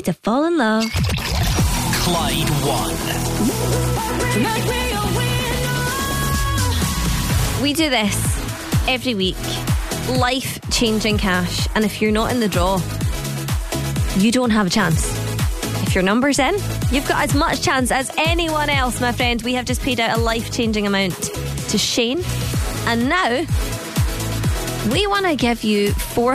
to fall in love. Clyde One. We do this every week. Life-changing cash. And if you're not in the draw, you don't have a chance. If your number's in, you've got as much chance as anyone else, my friend. We have just paid out a life-changing amount to Shane. And now, we want to give you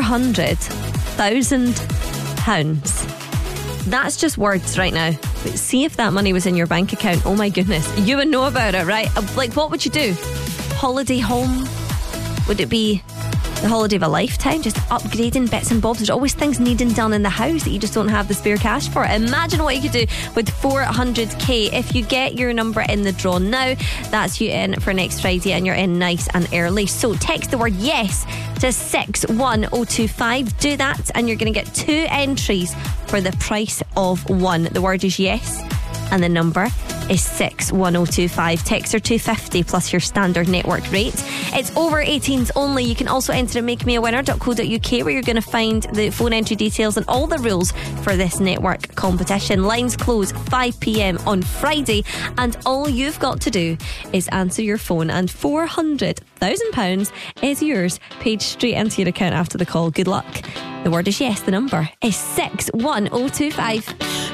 £400,000. That's just words right now. But see if that money was in your bank account. Oh my goodness. You would know about it, right? Like, what would you do? Holiday home? Would it be the holiday of a lifetime? Just upgrading bits and bobs. There's always things needing done in the house that you just don't have the spare cash for. Imagine what you could do with 400k if you get your number in the draw now. That's you in for next Friday, and you're in nice and early. So text the word yes to 61025. Do that and you're going to get 2 entries for the price of 1. The word is yes and the number is 61025. Text are $2.50 plus your standard network rate. It's over 18s only. You can also enter at makemeawinner.co.uk, where you're going to find the phone entry details and all the rules for this network competition. Lines close 5 p.m. on Friday, and all you've got to do is answer your phone, and £400,000 is yours, paid straight into your account after the call. Good luck. The word is yes. The number is 61025.